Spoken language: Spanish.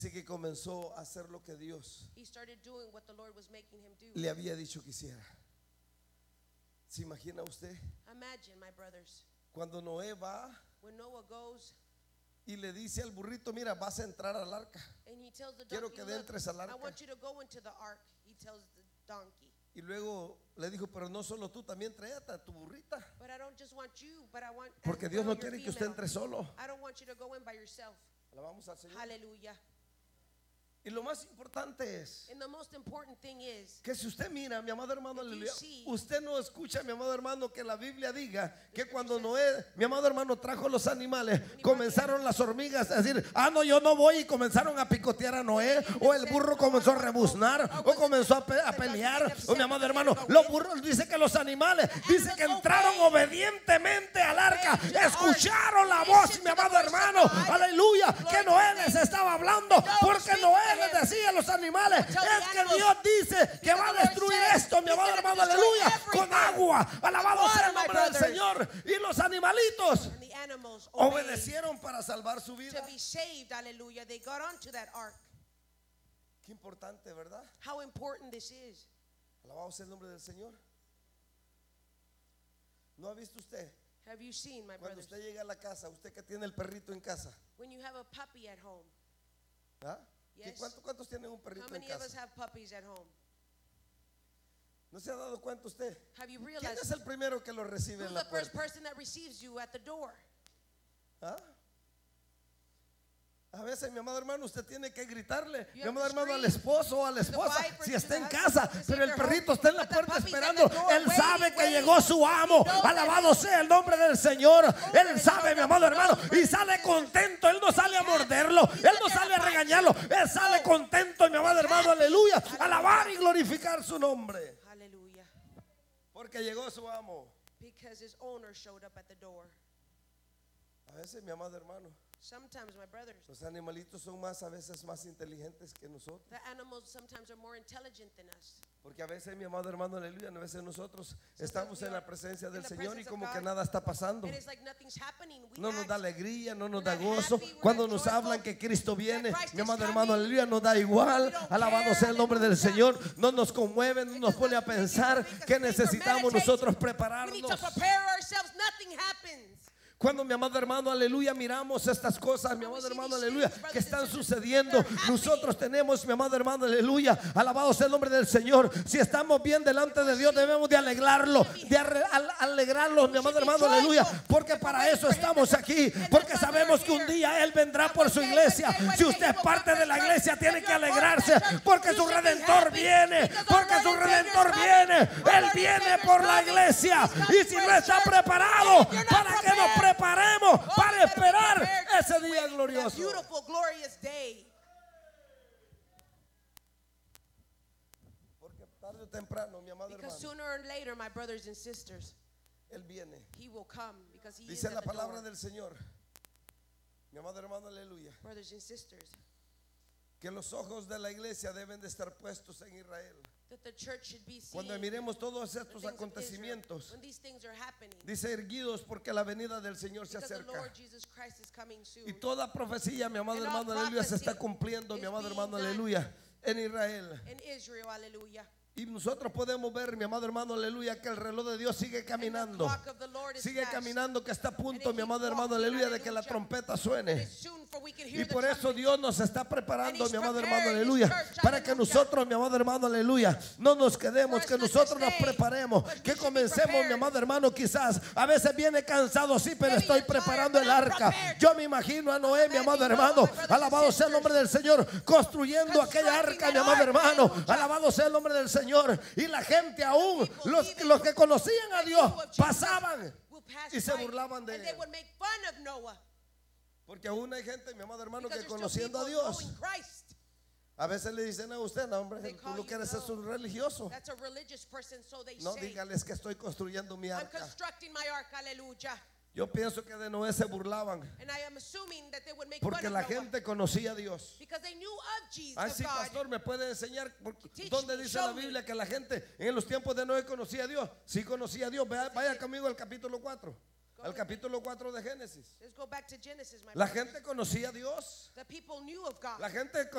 Así que comenzó a hacer lo que Dios he started doing what the Lord was making him do. le había dicho que hiciera. ¿Se imagina usted? Imagine, my brothers, Cuando Noé va when Noah goes y le dice al burrito, mira, vas a entrar al arca. and he tells the Quiero donkey, que look, entres al I arca. want you to go into the ark. He tells the donkey, Y luego le dijo, pero no solo tú, también tráete a tu burrita. but I don't just want you, but I want Porque as Dios well no your quiere que usted female. entre solo. I don't want you to go in by yourself. Alabamos al Señor. Hallelujah. Y lo más importante es And the most important thing is, que si usted mira, mi amado hermano, If you aleluya, see- usted no escucha, mi amado hermano, que la Biblia diga que cuando Noé, mi amado hermano, trajo los animales, comenzaron las hormigas a decir, ah, no, yo no voy, y comenzaron a picotear a Noé, o el burro comenzó a rebuznar, o comenzó a pelear, o mi amado hermano, los burros, dice que los animales, dice que entraron obedientemente al arca, escucharon la voz, mi amado hermano, aleluya, que Noé les estaba hablando, porque Noé les decía a los animales, es que Dios dice que va a destruir esto, mi amado hermano, aleluya, con agua, alabado sea el nombre del Señor. Y los animalitos and the animals obeyed obedecieron para salvar su vida. to be saved. Hallelujah. They got onto that ark. Qué importante, ¿verdad? How important this is. Alabado sea el nombre del Señor. ¿No ha visto usted? Have you seen, my Cuando brothers, usted llega a la casa, usted que tiene el perrito en casa, when you have a puppy at home? ¿ah? Yes. ¿Cuántos tienen un How perrito en many of us casa? have puppies at home? ¿No se ha dado cuenta usted? Have you ¿Quién realized es el primero que lo recibe who's en the la first puerta? person that receives you at the door? ¿Ah? A veces, mi amado hermano, usted tiene que gritarle, You mi amado have to hermano, al scream esposo o a la to the esposa, wife or si to está the en husband casa, to receive pero el their perrito home, está en la but the puerta puppy's at the esperando. door Él sabe waiting, que llegó su amo. He knows Alabado sea el nombre del Señor. Él sabe, mi amado hermano, y sale contento. Él no sale a morderlo, él no sale a regañarlo. Él sale contento, mi amado hermano, aleluya, alabar y glorificar su nombre, Hallelujah. porque llegó su amo. Because his owner showed up at the door. A veces, mi amado hermano, Sometimes, my brothers, los animalitos son a veces más inteligentes que nosotros. the animals sometimes are more intelligent than us. Porque a veces, mi amado hermano, aleluya, a veces nosotros estamos we en la are presencia in del the Señor y presence of como God, que nada está pasando. And it's like nothing's happening. We No nos da act, alegría, no nos we're da not gozo. happy, we're Cuando not nos joyful, hablan que Cristo viene, that Christ mi is amado hermano, coming, aleluya, nos da igual. we don't Alabado care, sea el nombre del aleluya. Señor. No nos conmueve, no nos pone a pensar que necesitamos nosotros we need to prepararnos. prepare ourselves. Nothing happens. Cuando, mi amado hermano, aleluya, miramos estas cosas, mi amado hermano, aleluya, que están sucediendo, nosotros tenemos, mi amado hermano, aleluya, alabado sea el nombre del Señor. Si estamos bien delante de Dios, debemos de alegrarlo, de alegrarlos, mi amado hermano, aleluya, porque para eso estamos aquí, porque sabemos que un día Él vendrá por su iglesia. Si usted es parte de la iglesia, tiene que alegrarse, porque su Redentor viene, porque su Redentor viene. Él viene por la iglesia, y si no está preparado, para que nos preparemos para esperar ese día That glorioso. beautiful, glorious day. Porque tarde o temprano, mi amado Because hermano, sooner or later, my brothers and sisters, Él viene. he will come because he is Dice at la the palabra door. del Señor, mi amado hermano, aleluya, Brothers and sisters, que los ojos de la iglesia deben de estar puestos en Israel. that the church should be seeing Cuando miremos todos the estos things of Israel, acontecimientos, when these things are happening, dice erguidos porque la venida del Señor se because the acerca. Lord Jesus Christ is coming soon. Y toda profecía, mi amado And all hermano, aleluya, se está prophecy cumpliendo, mi is amado being hermano, done. aleluya, en Israel. In Israel, hallelujah. Y nosotros podemos ver, mi amado hermano, aleluya, que el reloj de Dios sigue And the caminando. clock of the Lord is Sigue fast. caminando, que está a punto, And it mi amado keeps hermano, walking, aleluya, de que la hallelujah. trompeta It suene. is soon for we can Y hear the por eso trumpet. Dios nos está preparando, And he's mi amado hermano, preparing his aleluya, church, para que hallelujah. nosotros, mi amado hermano, aleluya, no nos quedemos, For que us not to nosotros nos stay, preparemos, but we que should be comencemos, mi prepared. amado hermano, quizás a veces viene cansado, sí, pero Maybe estoy you're tired, preparando but el I'm arca. prepared. Yo me imagino a Noé, mi amado imagine hermano, my brothers and alabado sea el nombre del Señor, construyendo aquella Constructing arca, mi that amado ark, hermano, hallelujah. alabado sea el nombre del Señor. Y la gente aún, los que conocían a Dios, pasaban Will pass y se by, burlaban de and they él. would make fun of Noah. Porque aún hay gente, mi amado hermano, Because que there's still conociendo a people Dios, knowing Christ. a veces le dicen a usted, no, hombre, They tú call lo you, que eres es no. un religioso. That's a religious person, so they No, say. dígales que estoy construyendo mi I'm arca. constructing my ark, hallelujah. Yo pienso que de Noé se burlaban, And I am assuming that they would make porque fun la of Noah. gente conocía a Dios. Because they knew of Jesus, Ah, of sí, God. pastor, ¿me puede enseñar Teach dónde me, dice la show me. Biblia que la gente en los tiempos de Noé conocía a Dios? Sí conocía a Dios. Vaya conmigo al capítulo 4. al capítulo 4 de Génesis. Let's go back to Genesis, my La brothers. gente conocía a Dios. The people knew of God. La gente